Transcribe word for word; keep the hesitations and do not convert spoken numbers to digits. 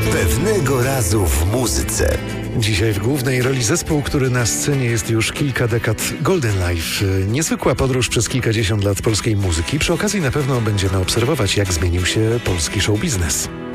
Pewnego razu w muzyce. Dzisiaj w głównej roli zespół, który na scenie jest już kilka dekad. Golden Life. Niezwykła podróż przez kilkadziesiąt lat polskiej muzyki. Przy okazji na pewno będziemy obserwować, jak zmienił się polski show biznes.